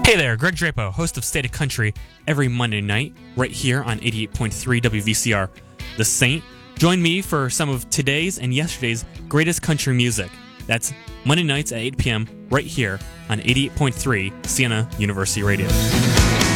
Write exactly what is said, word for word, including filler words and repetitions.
Hey there, Greg Drapo, host of State of Country, every Monday night, right here on eighty-eight point three W V C R, The Saint. Join me for some of today's and yesterday's greatest country music. That's Monday nights at eight p.m. right here on eighty-eight point three Siena University Radio.